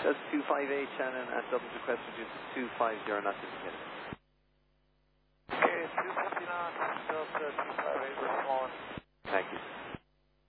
That's 258 Shannon at Dublin request reduced to 250 not indicated. Okay, 259, Delta